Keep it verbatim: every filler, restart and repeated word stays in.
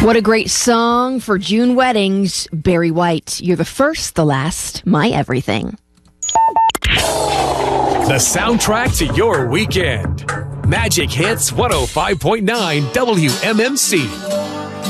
What a great song for June weddings. Barry White, you're the first, the last, my everything. The soundtrack to your weekend. Magic Hits one oh five point nine W M M C.